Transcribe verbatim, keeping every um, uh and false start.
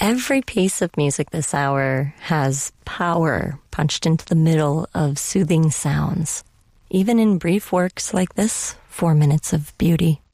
Every piece of music this hour has power punched into the middle of soothing sounds, even in brief works like this, Four Minutes of Beauty.